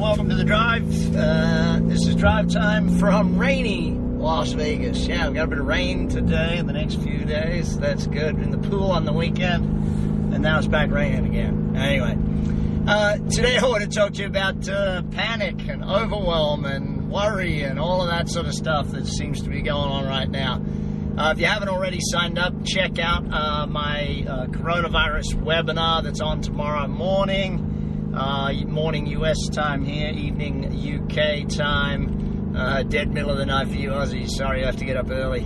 welcome to the drive. This is drive time from rainy Las Vegas. Yeah, we've got a bit of rain today and the next few days. That's good. In the pool on the weekend, and now it's back raining again. Anyway, today I want to talk to you about panic and overwhelm and worry and all of that sort of stuff that seems to be going on right now. If you haven't already signed up, check out my coronavirus webinar that's on tomorrow morning. Morning US time here, evening UK time, dead middle of the night for you Aussies. Sorry, you have to get up early.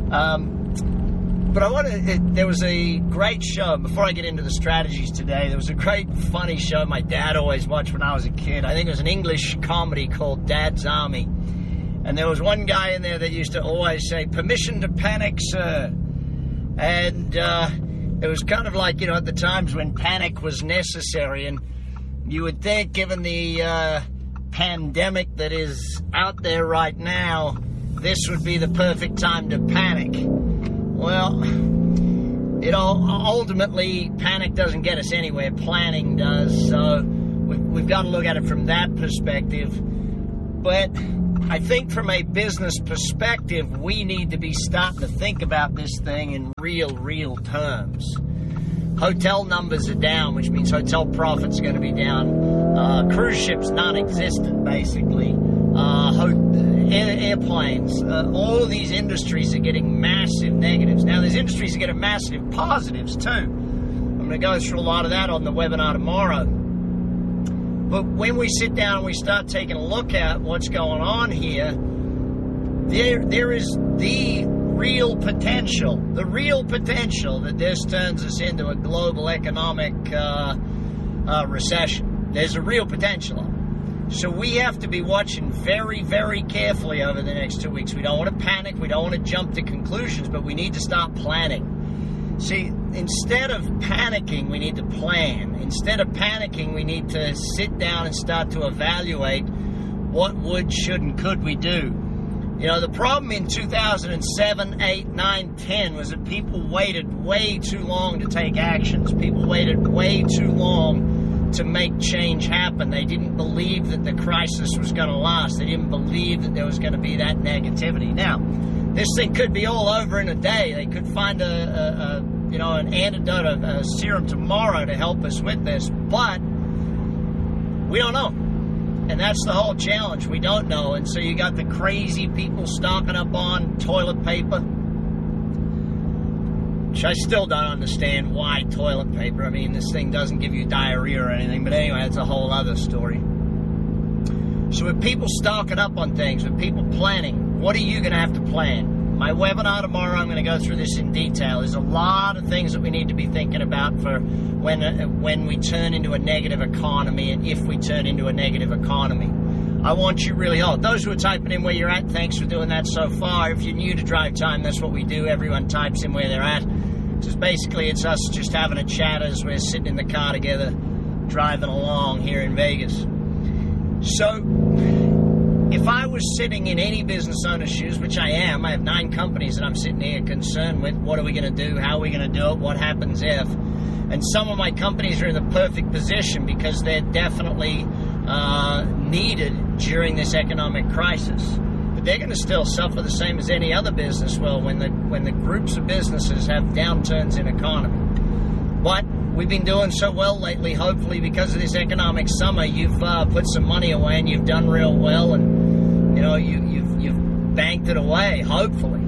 But there was a great show, before I get into the strategies today, there was a great funny show my dad always watched when I was a kid. I think it was an English comedy called Dad's Army. And there was one guy in there that used to always say, "Permission to panic, sir." And it was kind of like, at the times when panic was necessary. And you would think, given the pandemic that is out there right now, this would be the perfect time to panic. Well, ultimately, panic doesn't get us anywhere. Planning does. So we've got to look at it from that perspective. But I think from a business perspective, we need to be starting to think about this thing in real terms. Hotel numbers are down, which means hotel profits are going to be down. Cruise ships non-existent, basically. Airplanes. All of these industries are getting massive negatives. Now, there's industries that are getting massive positives, too. I'm going to go through a lot of that on the webinar tomorrow. But when we sit down and we start taking a look at what's going on here, there is the real potential that this turns us into a global economic recession. There's a real potential. So we have to be watching very, very carefully over the next 2 weeks. We don't want to panic. We don't want to jump to conclusions, but we need to start planning. See, instead of panicking, we need to plan. Instead of panicking, we need to sit down and start to evaluate what would, should, and could we do. The problem in 2007, 8, 9, 10 was that people waited way too long to take actions. People waited way too long to make change happen. They didn't believe that the crisis was going to last. They didn't believe that there was going to be that negativity. Now, this thing could be all over in a day. They could find an antidote, a serum tomorrow to help us with this, but we don't know. And that's the whole challenge. We don't know. And so you got the crazy people stocking up on toilet paper, which I still don't understand why toilet paper. I mean, this thing doesn't give you diarrhea or anything. But anyway, it's a whole other story. So with people stocking up on things, with people planning, what are you going to have to plan? My webinar tomorrow, I'm going to go through this in detail. There's a lot of things that we need to be thinking about for when we turn into a negative economy and if we turn into a negative economy. I want you really, those who are typing in where you're at, thanks for doing that so far. If you're new to Drive Time, that's what we do. Everyone types in where they're at. Just basically, it's us just having a chat as we're sitting in the car together, driving along here in Vegas. So, if I was sitting in any business owner's shoes, which I am, I have 9 companies that I'm sitting here concerned with. What are we going to do? How are we going to do it? What happens if? And some of my companies are in the perfect position because they're definitely needed during this economic crisis. But they're going to still suffer the same as any other business will when the groups of businesses have downturns in economy. But we've been doing so well lately, hopefully because of this economic summer, you've put some money away and you've done real well, and you've banked it away, hopefully.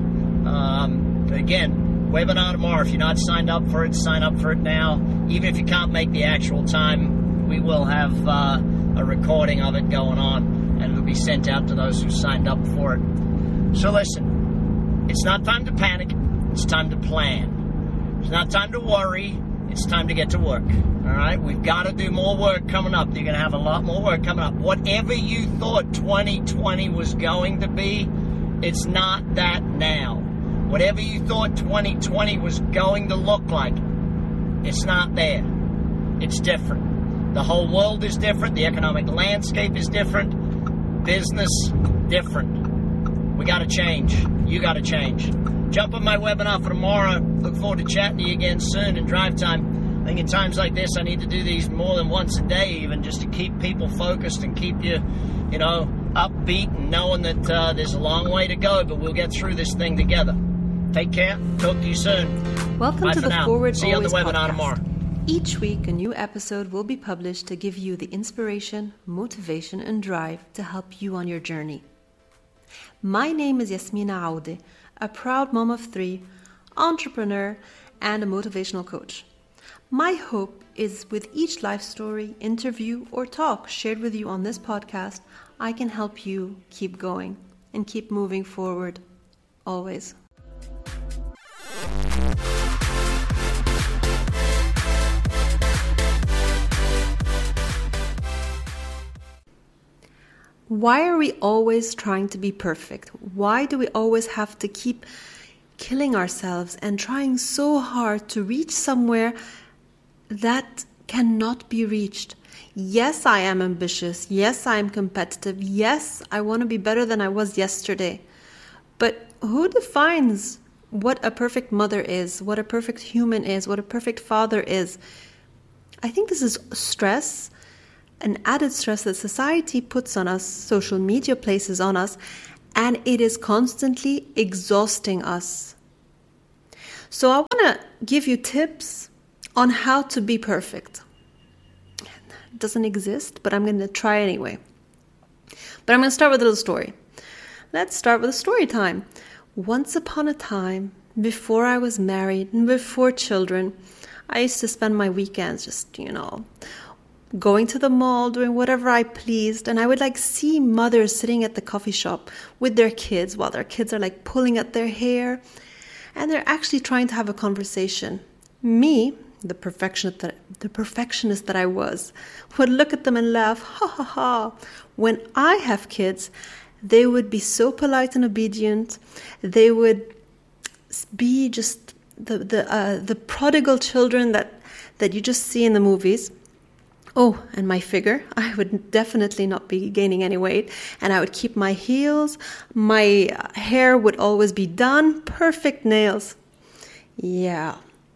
Again, webinar tomorrow. If you're not signed up for it, sign up for it now. Even if you can't make the actual time, we will have a recording of it going on, and it'll be sent out to those who signed up for it. So listen, it's not time to panic. It's time to plan. It's not time to worry. It's time to get to work. All right? We've got to do more work coming up. You're going to have a lot more work coming up. Whatever you thought 2020 was going to be, it's not that now. Whatever you thought 2020 was going to look like, it's not there. It's different. The whole world is different. The economic landscape is different. Business, different. We got to change. You got to change. Jump on my webinar for tomorrow. Look forward to chatting to you again soon in Drive Time. I think in times like this, I need to do these more than once a day, even just to keep people focused and keep you, upbeat and knowing that there's a long way to go, but we'll get through this thing together. Take care. Talk to you soon. Welcome Bye to for the now. Forward See you on the Always webinar podcast. tomorrow. Each week, a new episode will be published to give you the inspiration, motivation, and drive to help you on your journey. My name is Yasmina Aude, a proud mom of 3, entrepreneur, and a motivational coach. My hope is with each life story, interview, or talk shared with you on this podcast, I can help you keep going and keep moving forward, always. Why are we always trying to be perfect? Why do we always have to keep killing ourselves and trying so hard to reach somewhere that cannot be reached? Yes, I am ambitious. Yes, I am competitive. Yes, I want to be better than I was yesterday. But who defines what a perfect mother is, what a perfect human is, what a perfect father is? I think this is stress, an added stress that society puts on us, social media places on us, and it is constantly exhausting us. So I want to give you tips on how to be perfect. It doesn't exist, but I'm going to try anyway. But I'm going to start with a little story. Let's start with a story time. Once upon a time, before I was married and before children, I used to spend my weekends just, going to the mall, doing whatever I pleased. And I would see mothers sitting at the coffee shop with their kids while their kids are pulling at their hair. And they're actually trying to have a conversation. Me, the perfectionist that I was, would look at them and laugh, ha ha ha. When I have kids, they would be so polite and obedient. They would be just the prodigal children that you just see in the movies. Oh, and my figure, I would definitely not be gaining any weight, and I would keep my heels, my hair would always be done, perfect nails. Yeah.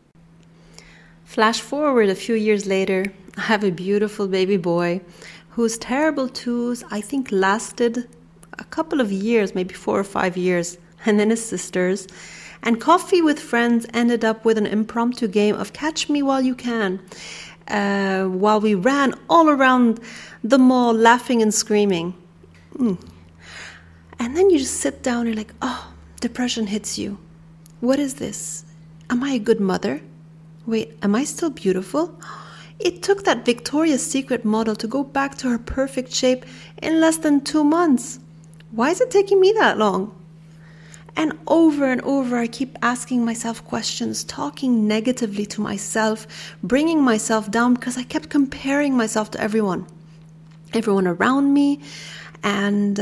Flash forward a few years later, I have a beautiful baby boy whose terrible twos, I think, lasted a couple of years, maybe 4 or 5 years, and then his sisters. And coffee with friends ended up with an impromptu game of Catch Me While You Can. While we ran all around the mall laughing and screaming. And then you just sit down and depression hits you. What is this? Am I a good mother? Wait, am I still beautiful? It took that Victoria's Secret model to go back to her perfect shape in less than 2 months. Why is it taking me that long? And over, I keep asking myself questions, talking negatively to myself, bringing myself down because I kept comparing myself to everyone around me. And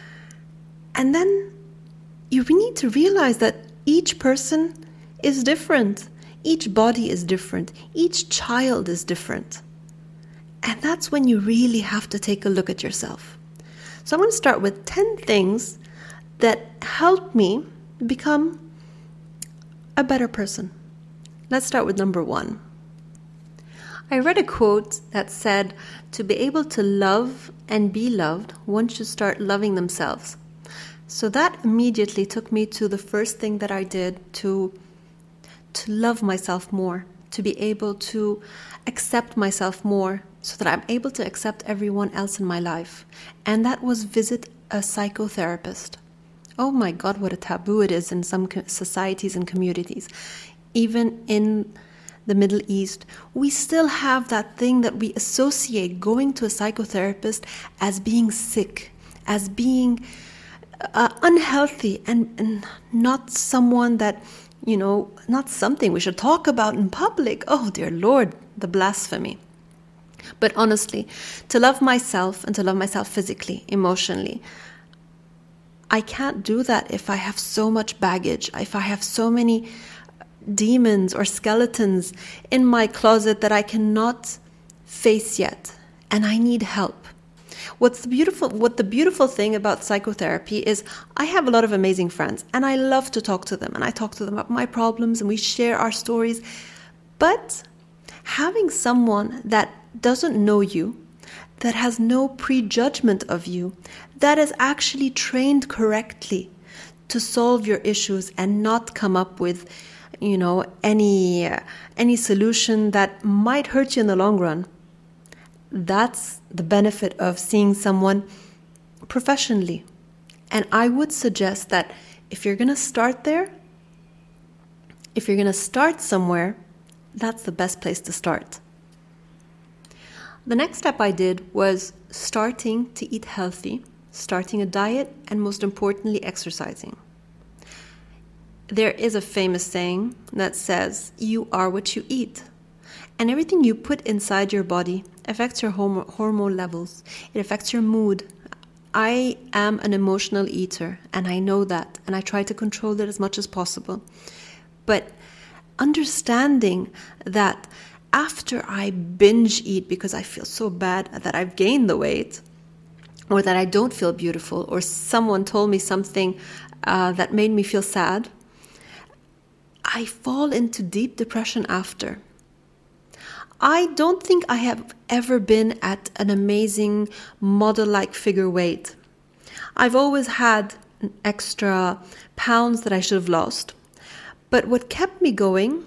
then you need to realize that each person is different. Each body is different. Each child is different. And that's when you really have to take a look at yourself. So I'm going to start with 10 things that helped me become a better person. Let's start with number 1. I read a quote that said, to be able to love and be loved, one should start loving themselves. So that immediately took me to the first thing that I did to love myself more, to be able to accept myself more so that I'm able to accept everyone else in my life. And that was visit a psychotherapist. Oh my God, what a taboo it is in some societies and communities. Even in the Middle East, we still have that thing that we associate going to a psychotherapist as being sick, as being unhealthy, and not someone that, not something we should talk about in public. Oh dear Lord, the blasphemy. But honestly, to love myself and to love myself physically, emotionally, I can't do that if I have so much baggage, if I have so many demons or skeletons in my closet that I cannot face yet, and I need help. What the beautiful thing about psychotherapy is I have a lot of amazing friends, and I love to talk to them, and I talk to them about my problems, and we share our stories. But Having someone that doesn't know you, that has no prejudgment of you, that is actually trained correctly to solve your issues and not come up with, any solution that might hurt you in the long run. That's the benefit of seeing someone professionally. And I would suggest that if you're going to start there, if you're going to start somewhere, that's the best place to start. The next step I did was starting to eat healthy, starting a diet, and most importantly, exercising. There is a famous saying that says, you are what you eat. And everything you put inside your body affects your hormone levels. It affects your mood. I am an emotional eater, and I know that, and I try to control it as much as possible. But understanding that after I binge eat because I feel so bad that I've gained the weight, or that I don't feel beautiful, or someone told me something that made me feel sad, I fall into deep depression after. I don't think I have ever been at an amazing model-like figure weight. I've always had extra pounds that I should have lost. But what kept me going